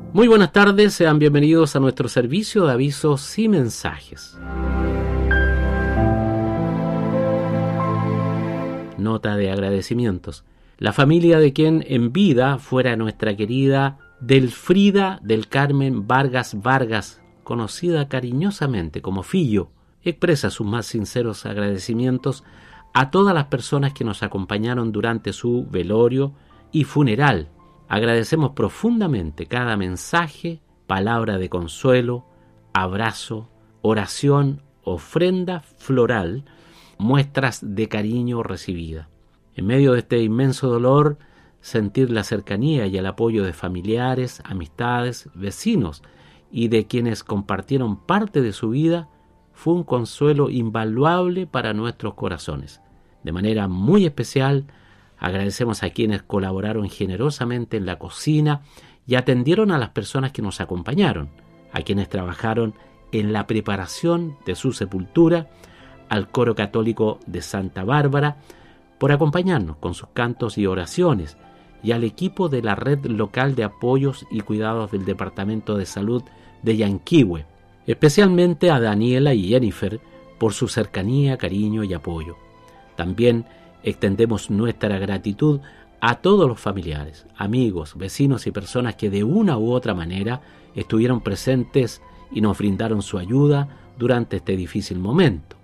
Muy buenas tardes, sean bienvenidos a nuestro servicio de avisos y mensajes. Nota de agradecimientos. La familia de quien en vida fuera nuestra querida Delfrida del Carmen Vargas, conocida cariñosamente como Fillo, expresa sus más sinceros agradecimientos a todas las personas que nos acompañaron durante su velorio y funeral. Agradecemos profundamente cada mensaje, palabra de consuelo, abrazo, oración, ofrenda floral, muestras de cariño recibida. En medio de este inmenso dolor, sentir la cercanía y el apoyo de familiares, amistades, vecinos y de quienes compartieron parte de su vida fue un consuelo invaluable para nuestros corazones. De manera muy especial, agradecemos a quienes colaboraron generosamente en la cocina y atendieron a las personas que nos acompañaron, a quienes trabajaron en la preparación de su sepultura, al coro católico de Santa Bárbara, por acompañarnos con sus cantos y oraciones, y al equipo de la red local de apoyos y cuidados del Departamento de Salud de Yanquihue, especialmente a Daniela y Jennifer por su cercanía, cariño y apoyo. También extendemos nuestra gratitud a todos los familiares, amigos, vecinos y personas que de una u otra manera estuvieron presentes y nos brindaron su ayuda durante este difícil momento.